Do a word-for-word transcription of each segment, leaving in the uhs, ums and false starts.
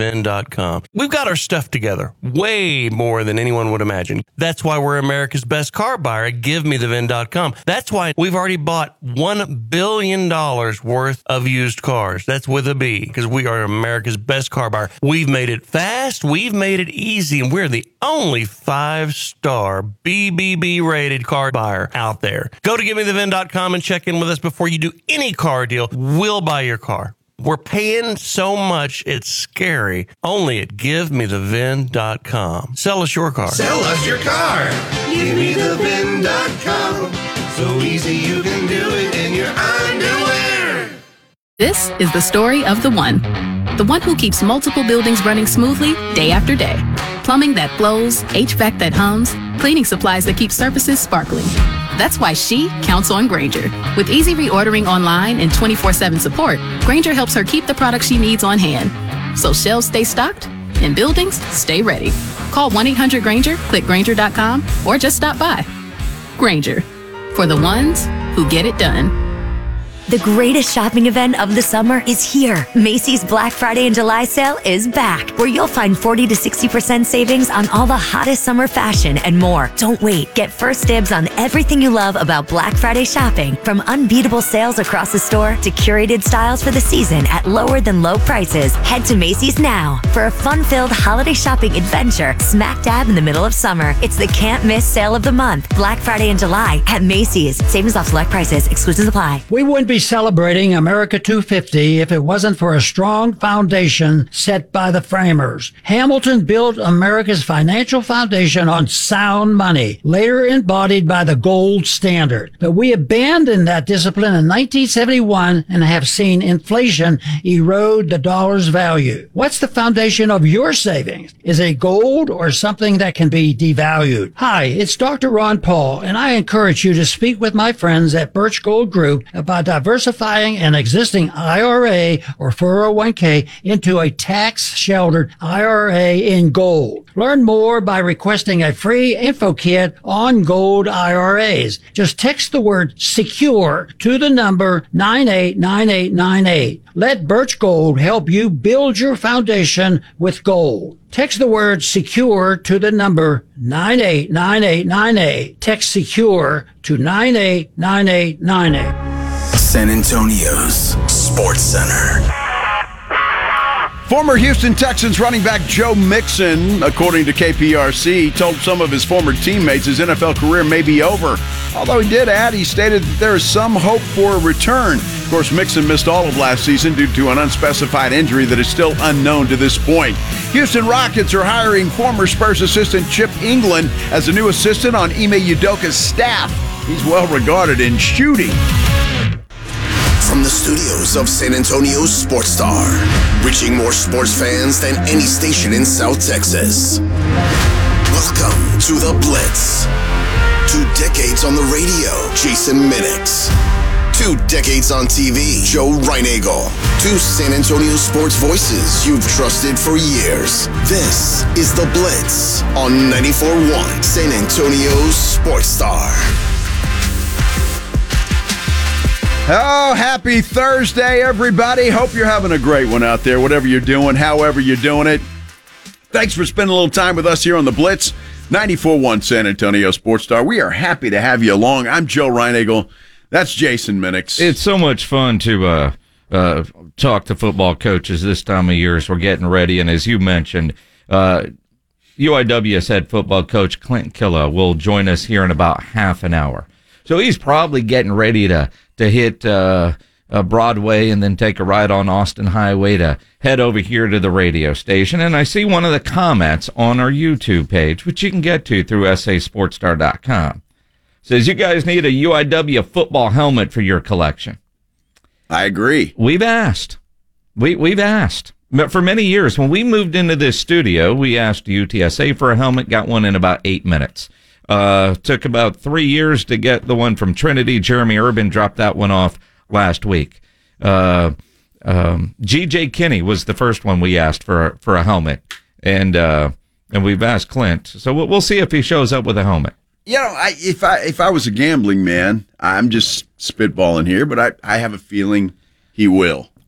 vin dot com. We've got our stuff together way more than anyone would imagine. That's why we're America's best car buyer at give me the vin dot com. That's why we've already bought one billion dollars worth of used cars. That's with a B, because we are America's best car buyer. We've made it fast, we've made it easy, and we're the only five-star B B B rated car buyer out there. Go to give me the vin dot com and check in with us before you do any car deal. We'll buy your car. We're paying so much, it's scary. Only at give me the vin dot com. Sell us your car. Sell us your car. give me the vin dot com. So easy you can do it in your underwear. This is the story of the one. The one who keeps multiple buildings running smoothly day after day. Plumbing that flows, H V A C that hums, cleaning supplies that keep surfaces sparkling. That's why she counts on Grainger. With easy reordering online and twenty-four seven support, Grainger helps her keep the products she needs on hand. So shelves stay stocked and buildings stay ready. Call one eight hundred Grainger, click Grainger dot com, or just stop by. Grainger, for the ones who get it done. The greatest shopping event of the summer is here. Macy's Black Friday and July sale is back, where you'll find forty to sixty percent savings on all the hottest summer fashion and more. Don't wait. Get first dibs on everything you love about Black Friday shopping, from unbeatable sales across the store to curated styles for the season at lower than low prices. Head to Macy's now for a fun-filled holiday shopping adventure smack dab in the middle of summer. It's the can't miss sale of the month. Black Friday and July at Macy's. Savings off select prices. Exclusions apply. We wouldn't be celebrating America two fifty if it wasn't for a strong foundation set by the framers. Hamilton built America's financial foundation on sound money, later embodied by the gold standard. But we abandoned that discipline in nineteen seventy-one and have seen inflation erode the dollar's value. What's the foundation of your savings? Is it gold or something that can be devalued? Hi, it's Doctor Ron Paul, and I encourage you to speak with my friends at Birch Gold Group about diversifying an existing I R A or four oh one k into a tax-sheltered I R A in gold. Learn more by requesting a free info kit on gold I R As. Just text the word SECURE to the number nine eight nine eight nine eight. Let Birch Gold help you build your foundation with gold. Text the word SECURE to the number nine eight nine eight nine eight. Text SECURE to nine eight nine eight nine eight. San Antonio's Sports Center. Former Houston Texans running back Joe Mixon, according to K P R C, told some of his former teammates his N F L career may be over. Although he did add, he stated that there is some hope for a return. Of course, Mixon missed all of last season due to an unspecified injury that is still unknown to this point. Houston Rockets are hiring former Spurs assistant Chip England as a new assistant on Ime Udoka's staff. He's well regarded in shooting. From the studios of San Antonio's Sports Star, reaching more sports fans than any station in South Texas. Welcome to The Blitz. Two decades on the radio, Jason Minix. Two decades on T V, Joe Reinagel. Two San Antonio sports voices you've trusted for years. This is The Blitz on ninety-four point one, San Antonio's Sports Star. Oh, happy Thursday, everybody. Hope you're having a great one out there, whatever you're doing, however you're doing it. Thanks for spending a little time with us here on The Blitz, ninety-four point one San Antonio Sports Star. We are happy to have you along. I'm Joe Reinagel. That's Jason Minix. It's so much fun to uh, uh, talk to football coaches this time of year as we're getting ready. And as you mentioned, uh, U I W's head football coach Clint Killa will join us here in about half an hour. So he's probably getting ready to to hit uh, uh, Broadway and then take a ride on Austin Highway to head over here to the radio station. And I see one of the comments on our YouTube page, which you can get to through S A sports star dot com. Says, you guys need a U I W football helmet for your collection. I agree. We've asked. We, we've asked. But for many years, when we moved into this studio, we asked U T S A for a helmet, got one in about eight minutes. Uh, took about three years to get the one from Trinity. Jeremy Urban dropped that one off last week. Uh, um, G J Kinney was the first one we asked for for a helmet, and uh, and we've asked Clint. So we'll, we'll see if he shows up with a helmet. You know, I, if I if I was a gambling man, I'm just spitballing here, but I, I have a feeling he will.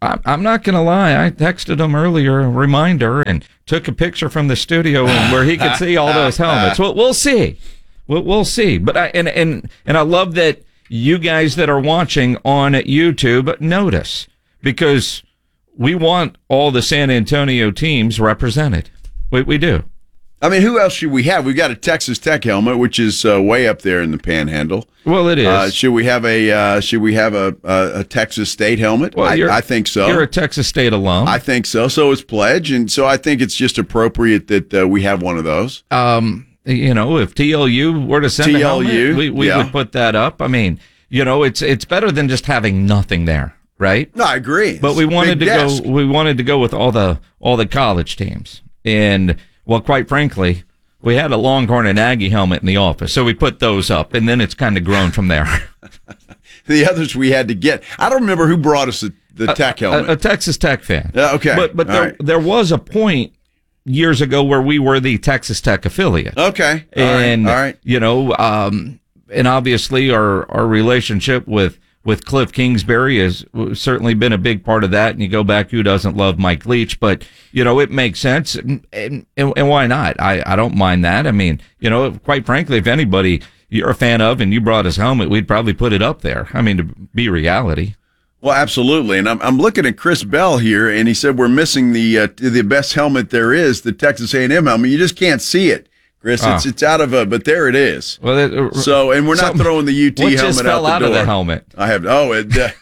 I'm, I'm not going to lie. I texted him earlier, a reminder, and took a picture from the studio and where he could see all those helmets. Well, we'll see. We'll, we'll see. But I and and and I love that you guys that are watching on YouTube notice, because we want all the San Antonio teams represented. We we do. I mean, who else should we have? We've got a Texas Tech helmet, which is uh, way up there in the Panhandle. Well, it is. Uh, should we have a uh, Should we have a, a, a Texas State helmet? Well, I, I think so. You're a Texas State alum. I think so. So is Pledge, and so I think it's just appropriate that uh, we have one of those. Um, you know, if T L U were to send T L U, a helmet, we, we yeah. would put that up. I mean, you know, it's it's better than just having nothing there, right? No, I agree. But It's we a wanted to big desk. go. We wanted to go with all the all the college teams, and well, quite frankly, we had a Longhorn and Aggie helmet in the office, so we put those up, and then it's kind of grown from there. The others we had to get. I don't remember who brought us the, the Tech helmet. A, a Texas Tech fan. Yeah, okay. But but All there, right. there was a point years ago where we were the Texas Tech affiliate. Okay. All and right. All right. you know, um, and obviously our our relationship with with Cliff Kingsbury has certainly been a big part of that. And you go back, who doesn't love Mike Leach? But you know, it makes sense, and and, and why not? I I don't mind that. I mean, you know, quite frankly, if anybody you're a fan of and you brought his helmet, we'd probably put it up there. I mean, to be reality. Well, absolutely. And I'm I'm looking at Chris Bell here, and he said we're missing the uh, the best helmet there is, the Texas A and M helmet. You just can't see it, Chris. Oh. It's it's out of a, but there it is. Well, it, uh, So, and we're not something- throwing the U T what helmet just fell out the out door. of the helmet? I have oh it. Uh,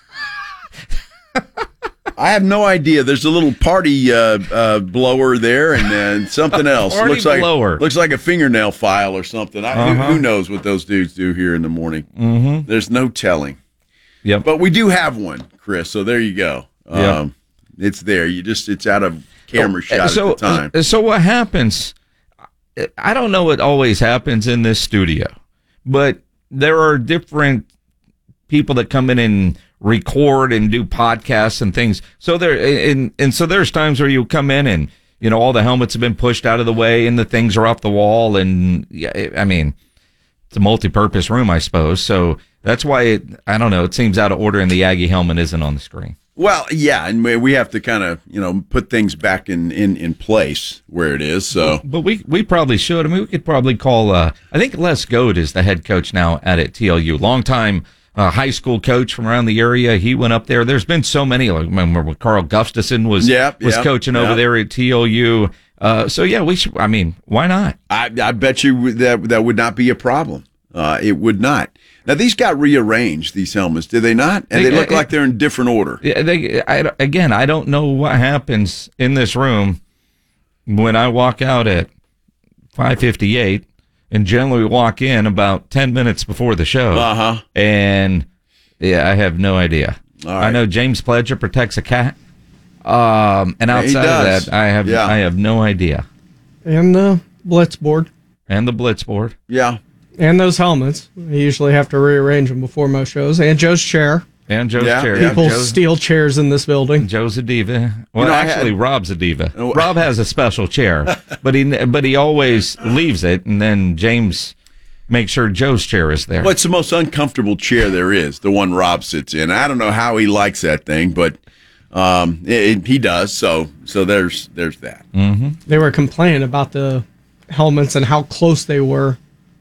I have no idea. There's a little party uh, uh, blower there, and then something else. Party looks like blower. looks like a fingernail file or something. I, who, Uh-huh. who knows what those dudes do here in the morning? Mm-hmm. There's no telling. Yep. But we do have one, Chris. So there you go. Yeah. Um, it's there. You just it's out of camera shot so, at the time. So what happens? I don't know what always happens in this studio, but there are different people that come in and record and do podcasts and things. So there, and, and so there's times where you come in and, you know, all the helmets have been pushed out of the way and the things are off the wall. And yeah, I mean, it's a multi-purpose room, I suppose. So that's why it, I don't know, it seems out of order and the Aggie helmet isn't on the screen. Well, yeah, and we we have to kind of you know put things back in, in, in place where it is. So, But we we probably should. I mean, we could probably call. Uh, I think Les Goad is the head coach now at, at T L U. Longtime uh, high school coach from around the area. He went up there. There's been so many. Like remember when Carl Gustafson was Yep, was yep, coaching yep. over there at T L U. Uh, so yeah, we should. I mean, why not? I I bet you that that would not be a problem. Uh, it would not. Now these got rearranged. These helmets, did they not? And they, They- look uh, like they're in different order. Yeah, they, I, again, I don't know what happens in this room when I walk out at five fifty-eight and generally walk in about ten minutes before the show. Uh huh. And yeah, I have no idea. All right. I know James Pledger protects a cat. Um, and Yeah, he outside of does. that, I have Yeah. I have no idea. And the blitz board. And the blitz board. Yeah. And those helmets. I usually have to rearrange them before most shows. And Joe's chair. And Joe's Yeah, chair. yeah. People Joe's, steal chairs in this building. Joe's a diva. Well, You know, I actually, had- Rob's a diva. Oh. Rob has a special chair, but he but he always leaves it, and then James makes sure Joe's chair is there. Well, it's the most uncomfortable chair there is, the one Rob sits in. I don't know how he likes that thing, but um, it, it- he does. So so there's there's that. They were complaining about the helmets and how close they were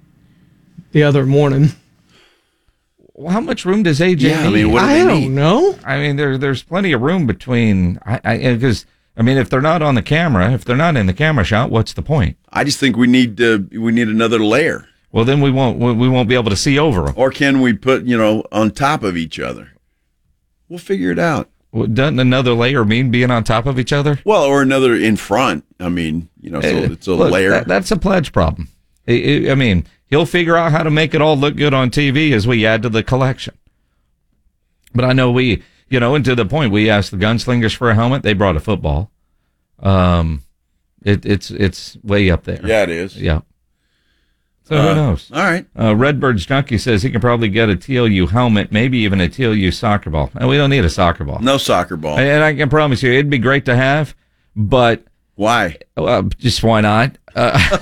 the other morning. Well, how much room does A J Yeah, I need? mean, what do I they don't need? know. I mean, there, there's plenty of room between. I because I, I mean, if they're not on the camera, if they're not in the camera shot, what's the point? I just think we need to we need another layer. Well, then we won't we we won't be able to see over them. Or can we put, you know, on top of each other? We'll figure it out. Doesn't another layer mean being on top of each other? Well, or another in front. I mean, you know, so it's a Look, layer. that- that's a Pledge problem. I- I I mean, he'll figure out how to make it all look good on T V as we add to the collection. But I know we, you know, and to the point, we asked the Gunslingers for a helmet. They brought a football. Um, it, it's it's way up there. Yeah, it is. Yeah. So Uh, who knows? All right. Uh, Redbird's Junkie says he can probably get a T L U helmet, maybe even a T L U soccer ball. And we don't need a soccer ball. No soccer ball. And I can promise you, it'd be great to have, but Why? uh, just why not? Uh,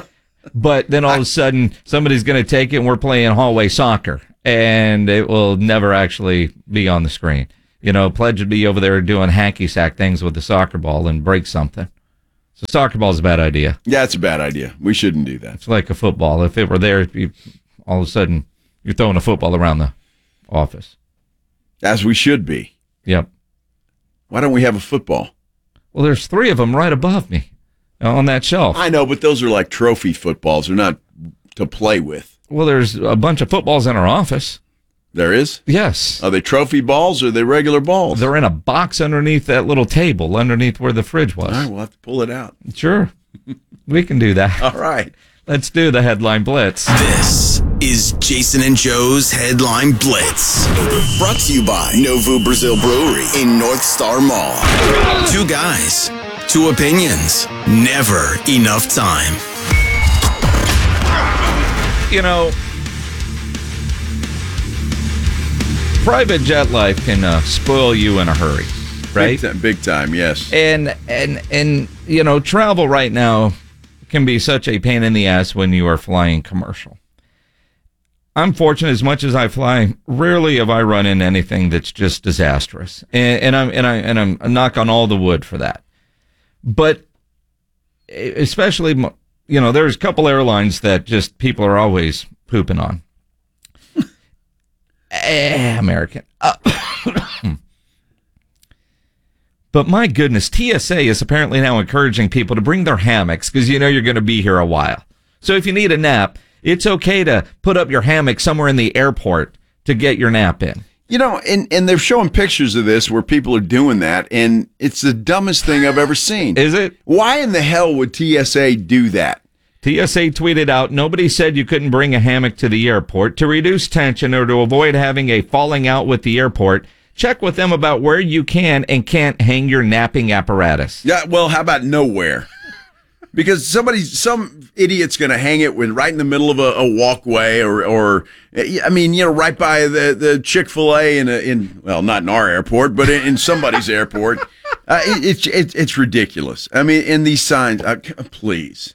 but then all of a sudden, somebody's going to take it and we're playing hallway soccer, and it will never actually be on the screen. you know, Pledge would be over there doing hacky sack things with the soccer ball and break something. So soccer ball is a bad idea. Yeah, it's a bad idea. We shouldn't do that. It's like a football. If it were there, you, all of a sudden you're throwing a football around the office. As we should be. Yep. Why don't we have a football? Well, there's three of them right above me on that shelf. I know, but those are like trophy footballs. They're not to play with. Well, there's a bunch of footballs in our office. There is? Yes. Are they trophy balls or are they regular balls? They're in a box underneath that little table, underneath where the fridge was. All right, we'll have to pull it out. Sure. We can do that. All right. Let's do the Headline Blitz. This is Jason and Joe's Headline Blitz. Brought to you by Novu Brazil Brewery in North Star Mall. Two guys, two opinions, never enough time. You know, private jet life can uh, spoil you in a hurry, right? Big time, big time, yes. And, and, and, you know, travel right now can be such a pain in the ass when you are flying commercial. I'm fortunate, as much as I fly, rarely have I run into anything that's just disastrous. And, and I'm, and I, and I'm a knock on all the wood for that. But especially, you know, there's a couple airlines that just people are always pooping on. eh, American. Uh, but my goodness, T S A is apparently now encouraging people to bring their hammocks because you know you're going to be here a while. So if you need a nap, it's okay to put up your hammock somewhere in the airport to get your nap in. You know, and, and they're showing pictures of this where people are doing that, and it's the dumbest thing I've ever seen. Is it? Why in the hell would T S A do that? T S A tweeted out, nobody said you couldn't bring a hammock to the airport. To reduce tension or to avoid having a falling out with the airport, check with them about where you can and can't hang your napping apparatus. Yeah, well, how about nowhere? Because somebody, some idiot's going to hang it with right in the middle of a, a walkway, or, or, I mean, you know, right by the, the Chick-fil-A in, a, in, well, not in our airport, but in, in somebody's airport. Uh, it, it's it, it's ridiculous. I mean, in these signs, uh, please,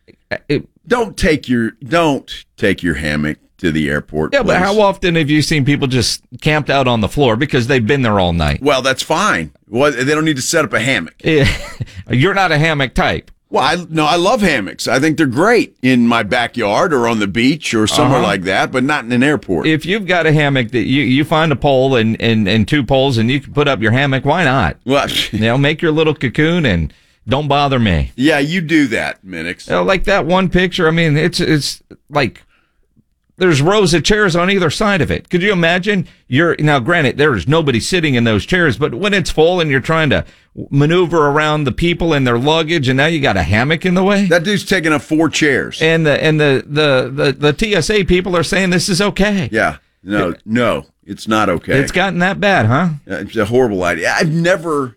it, don't take your don't take your hammock to the airport. Yeah, please. but how often have you seen people just camped out on the floor because they've been there all night? Well, that's fine. Well, they don't need to set up a hammock. You're not a hammock type. Well, I, no, I love hammocks. I think they're great in my backyard or on the beach or somewhere uh-huh. like that, but not in an airport. If you've got a hammock that you, you find a pole and, and, and two poles and you can put up your hammock, why not? Well, you know, make your little cocoon and don't bother me. Yeah, you do that, Minix. You know, like that one picture. I mean, it's it's like there's rows of chairs on either side of it. Could you imagine? You're now, granted, there's nobody sitting in those chairs, but when it's full and you're trying to maneuver around the people and their luggage, and now you got a hammock in the way. That dude's taking up four chairs, and the and the the the, the T S A people are saying this is okay. Yeah, no, no, it's not okay. It's gotten that bad, huh? It's a horrible idea. I've never.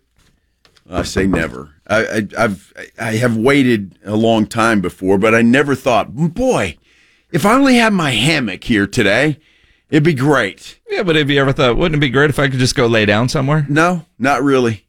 I say never. I, I I've I have waited a long time before, but I never thought, boy, if I only had my hammock here today, it'd be great. Yeah, but have you ever thought, wouldn't it be great if I could just go lay down somewhere? No, not really.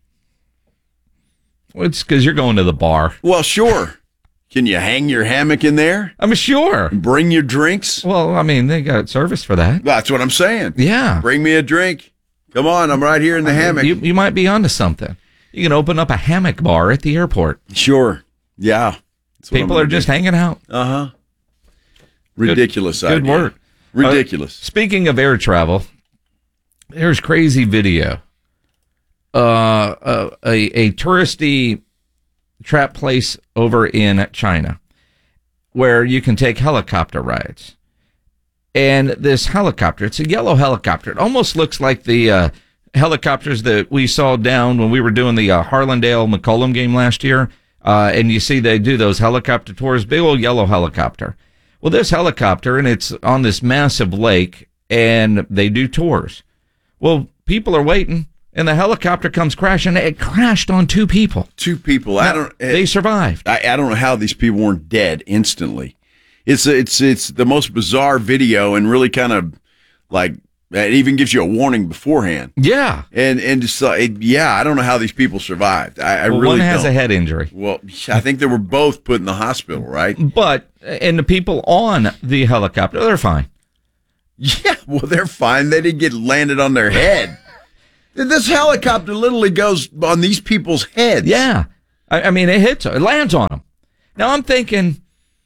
Well, it's because you're going to the bar. Well, sure. Can you hang your hammock in there? I'm sure. Bring your drinks? Well, I mean, they got service for that. That's what I'm saying. Yeah. Bring me a drink. Come on, I'm right here in the I mean, hammock. You, you might be onto something. You can open up a hammock bar at the airport. Sure. Yeah. People are just do. hanging out. Uh-huh. Ridiculous Good, idea. Good work. Ridiculous. Uh, speaking of air travel, there's crazy video. Uh, uh, a, a touristy trap place over in China where you can take helicopter rides. And this helicopter, it's a yellow helicopter. It almost looks like the uh, helicopters that we saw down when we were doing the uh, Harlandale-McCollum game last year. Uh, and you see they do those helicopter tours, big old yellow helicopter. Well, this helicopter, and it's on this massive lake, and they do tours. Well, people are waiting, and the helicopter comes crashing. It crashed on two people. Two people. Now, I don't. It, they survived. I, I don't know how these people weren't dead instantly. It's it's it's the most bizarre video, and really kind of like it even gives you a warning beforehand. Yeah, and and just uh, it, yeah, I don't know how these people survived. I, I well, really one has don't. a head injury. Well, I think they were both put in the hospital, right? But and the people on the helicopter, they're fine. Yeah, well, they're fine. They didn't get landed on their head. This helicopter literally goes on these people's heads. Yeah. I, I mean, it hits, it lands on them. Now I'm thinking,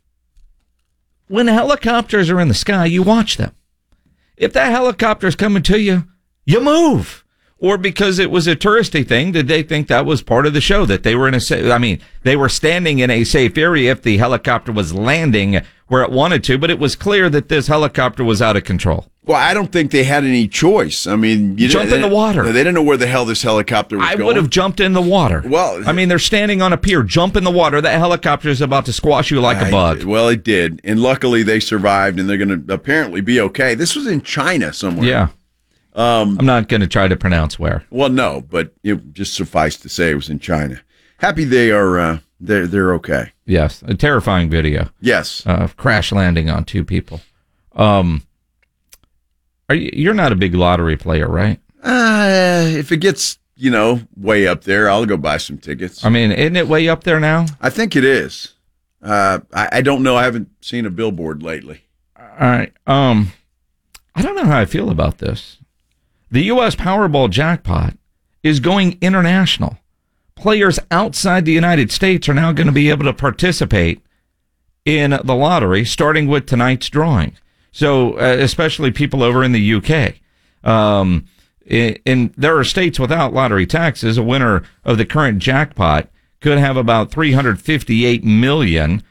when helicopters are in the sky, you watch them. If that helicopter's coming to you, you move. Or because it was a touristy thing, did they think that was part of the show, that they were in a safe, I mean, they were standing in a safe area if the helicopter was landing where it wanted to, but it was clear that this helicopter was out of control. Well, I don't think they had any choice. I mean, you jump in the water. They didn't know where the hell this helicopter was I going. would have jumped in the water. Well, I mean, they're standing on a pier. Jump in the water. That helicopter is about to squash you like I, a bug. Well, it did, and luckily they survived, and they're going to apparently be okay. This was in China somewhere. Yeah. Um, I'm not going to try to pronounce where. Well, no, but it just suffice to say it was in China. Happy they are. Uh, they're they're okay. Yes, a terrifying video. Yes, uh, crash landing on two people. Um, are you? You're not a big lottery player, right? Uh, if it gets you know way up there, I'll go buy some tickets. I mean, isn't it way up there now? I think it is. Uh, I, I don't know. I haven't seen a billboard lately. All right. Um, I don't know how I feel about this. The U S Powerball jackpot is going international. Players outside the United States are now going to be able to participate in the lottery, starting with tonight's drawing. So, uh, especially people over in the U K. Um, in, in there are states without lottery taxes. A winner of the current jackpot could have about three hundred fifty-eight million.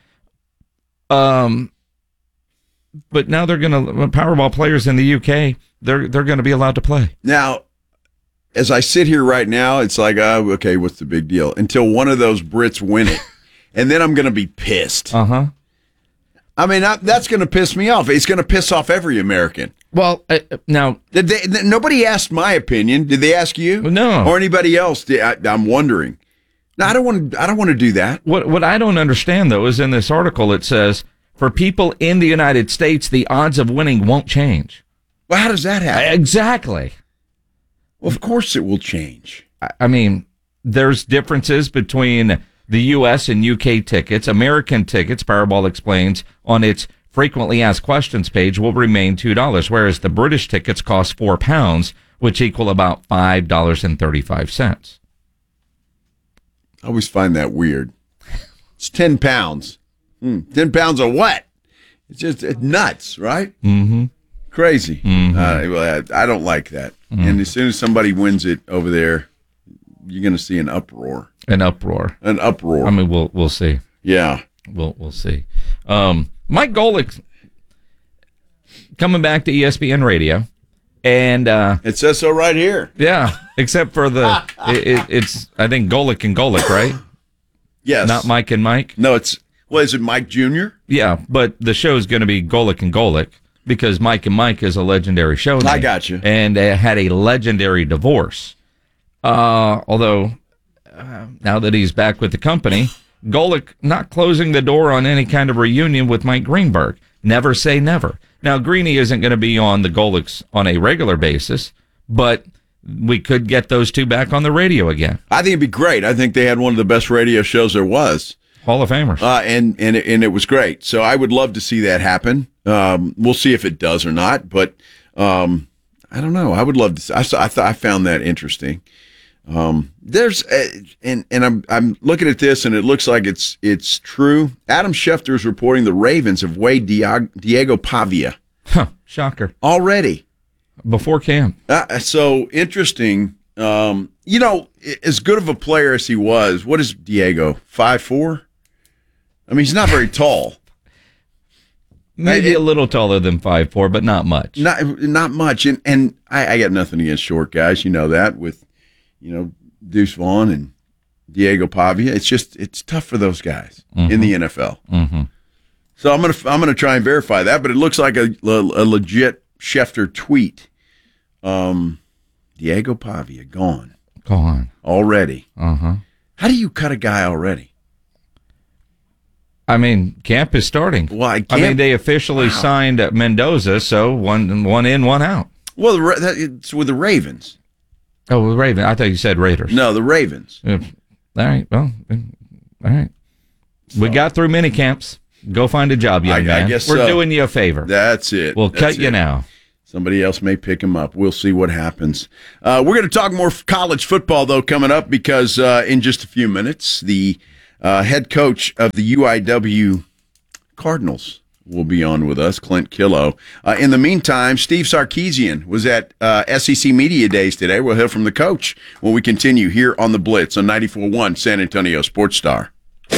Um, but now they're going to Powerball players in the U K. They're they're going to be allowed to play. Now, as I sit here right now, it's like, oh, okay, what's the big deal? Until one of those Brits win it, and then I'm going to be pissed. Uh huh. I mean, I, that's going to piss me off. It's going to piss off every American. Well, uh, now did they, th- nobody asked my opinion. Did they ask you? No, or anybody else? Did, I, I'm wondering. No, I don't want. I don't want to do that. What What I don't understand though is in this article it says for people in the United States the odds of winning won't change. Well, how does that happen? Exactly. Well, of course it will change. I mean, there's differences between the U S and U K tickets. American tickets, Powerball explains, on its frequently asked questions page will remain two dollars, whereas the British tickets cost four pounds, which equal about five dollars and thirty-five cents. I always find that weird. It's ten pounds. Hmm. ten pounds of what? It's just it's nuts, right? Mm-hmm. Crazy. Mm-hmm. Uh, well, I, I don't like that. Mm-hmm. And as soon as somebody wins it over there, you're going to see an uproar. An uproar. An uproar. I mean, we'll we'll see. Yeah, we'll we'll see. Um, Mike Golick coming back to E S P N Radio, and uh, it says so right here. Yeah, except for the it, it, it's I think Golick and Golick, right? Yes, not Mike and Mike. No, it's well, is it Mike Junior? Yeah, but the show is going to be Golick and Golick. Because Mike and Mike is a legendary show name. I got you. And uh, had a legendary divorce. Uh, although, uh, now that he's back with the company, Golick not closing the door on any kind of reunion with Mike Greenberg. Never say never. Now, Greeny isn't going to be on the Golicks on a regular basis, but we could get those two back on the radio again. I think it'd be great. I think they had one of the best radio shows there was. Hall of Famers. Uh, and, and, it, and it was great. So I would love to see that happen. Um, we'll see if it does or not, but um, I don't know. I would love to see. I, I, th- I found that interesting. Um, there's uh, and and I'm I'm looking at this and it looks like it's it's true. Adam Schefter is reporting the Ravens have waived Diego, Diego Pavia. Huh, shocker. Already. Before camp. Uh, so interesting. Um, you know, as good of a player as he was, what is Diego? five four? I mean, he's not very tall. Maybe I, a little taller than five four, but not much. Not not much. And and I, I got nothing against short guys. You know that with, you know, Deuce Vaughn and Diego Pavia. It's just it's tough for those guys mm-hmm. in the N F L. Mm-hmm. So I'm gonna I'm gonna try and verify that, but it looks like a, a legit Schefter tweet. Um, Diego Pavia gone. Gone already. Uh huh. How do you cut a guy already? I mean, camp is starting. Well, I, I mean, they officially wow. signed Mendoza, so one one in, one out. Well, the, that, it's with the Ravens. Oh, the Ravens. I thought you said Raiders. No, the Ravens. Uh, all right. Well, all right. So, we got through mini camps. Go find a job, young I, man. I guess We're so. doing you a favor. That's it. We'll That's cut it. you now. Somebody else may pick him up. We'll see what happens. Uh, we're going to talk more college football, though, coming up, because uh, in just a few minutes, the uh, head coach of the U I W Cardinals will be on with us, Clint Killough. Uh, in the meantime, Steve Sarkisian was at uh, S E C Media Days today. We'll hear from the coach when we continue here on The Blitz on ninety-four point one San Antonio Sports Star.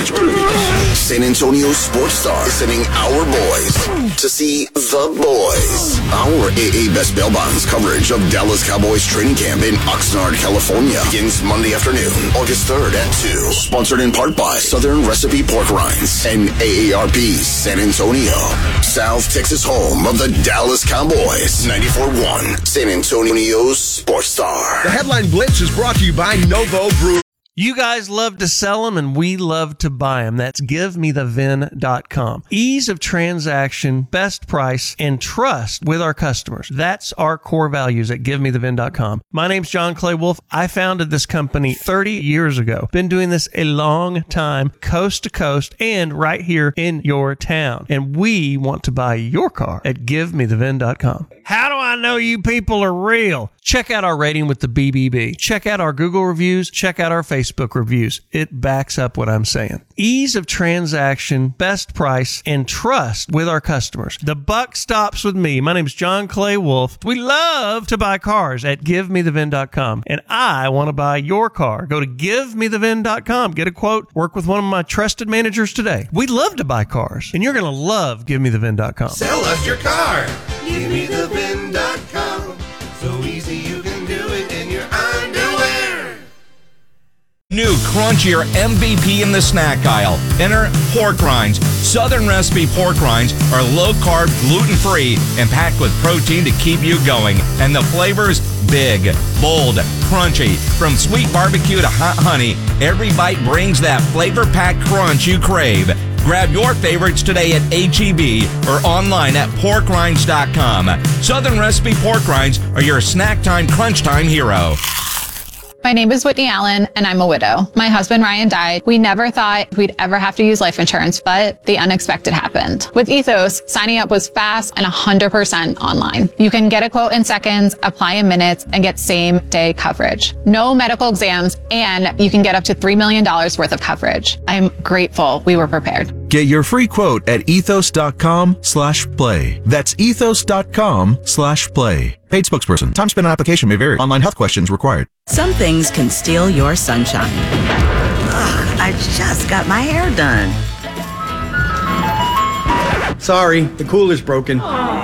San Antonio Sports Star is sending our boys to see the boys. Our A A Best Bail Bonds coverage of Dallas Cowboys training camp in Oxnard, California begins Monday afternoon, August third at two. Sponsored in part by Southern Recipe Pork Rinds and A A R P San Antonio, South Texas home of the Dallas Cowboys. ninety-four point one San Antonio Sports Star. The Headline Blitz is brought to you by Novo Brew. You guys love to sell them, and we love to buy them. That's give me the vin dot com. Ease of transaction, best price, and trust with our customers. That's our core values at give me the vin dot com. My name's John Clay Wolf. I founded this company thirty years ago. Been doing this a long time, coast to coast, and right here in your town. And we want to buy your car at give me the vin dot com. How do I know you people are real? Check out our rating with the B B B. Check out our Google reviews. Check out our Facebook reviews. It backs up what I'm saying. Ease of transaction, best price, and trust with our customers. The buck stops with me. My name's John Clay Wolf. We love to buy cars at give me the vin dot com. And I want to buy your car. Go to give me the vin dot com. Get a quote. Work with one of my trusted managers today. We love to buy cars. And you're going to love give me the vin dot com. Sell us your car. give me the vin dot com. So easy you can do it in your underwear. New crunchier M V P in the snack aisle. Enter pork rinds. Southern Recipe pork rinds are low-carb, gluten-free, and packed with protein to keep you going. And the flavors, big, bold, crunchy. From sweet barbecue to hot honey, every bite brings that flavor-packed crunch you crave. Grab your favorites today at H E B or online at pork rinds dot com. Southern Recipe pork rinds are your snack time, crunch time hero. My name is Whitney Allen, and I'm a widow. My husband, Ryan, died. We never thought we'd ever have to use life insurance, but the unexpected happened. With Ethos, signing up was fast and one hundred percent online. You can get a quote in seconds, apply in minutes, and get same-day coverage. No medical exams, and you can get up to three million dollars worth of coverage. I'm grateful we were prepared. Get your free quote at ethos dot com slash play. That's ethos dot com slash play. Paid spokesperson. Time spent on application may vary. Online health questions required. Some things can steal your sunshine. Ugh, I just got my hair done. Sorry, the cooler's broken.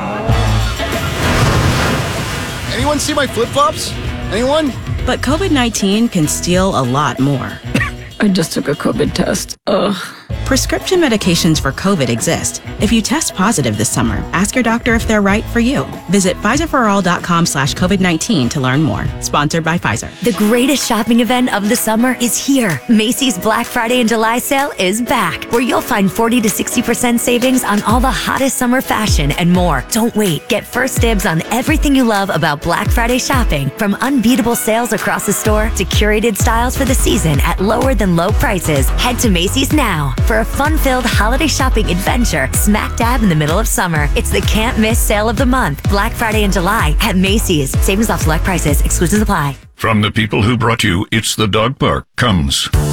Anyone see my flip-flops? Anyone? But COVID nineteen can steal a lot more. I just took a COVID test. Ugh. Prescription medications for COVID exist. If you test positive this summer, ask your doctor if they're right for you. Visit Pfizer for all dot com slash COVID nineteen to learn more. Sponsored by Pfizer. The greatest shopping event of the summer is here. Macy's Black Friday and July sale is back, where you'll find forty to sixty percent savings on all the hottest summer fashion and more. Don't wait. Get first dibs on everything you love about Black Friday shopping, from unbeatable sales across the store to curated styles for the season at lower than low prices. Head to Macy's now for a fun-filled holiday shopping adventure smack dab in the middle of summer. It's the can't-miss sale of the month, Black Friday in July at Macy's. Savings off select prices. Exclusions apply. From the people who brought you It's the Dog Park comes